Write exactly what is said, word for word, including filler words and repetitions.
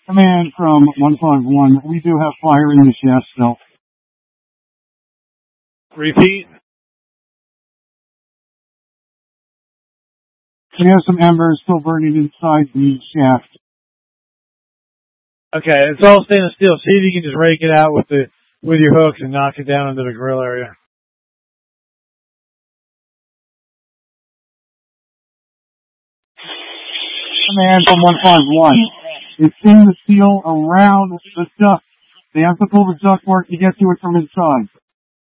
Command from one five one. We do have fire in the shaft still. Repeat. We have some embers still burning inside the shaft. Okay, it's all standing still. See if you can just rake it out with the with your hooks and knock it down into the grill area. Command from one five one. It's in the steel around the duct. They have to pull the duct work to get to it from inside.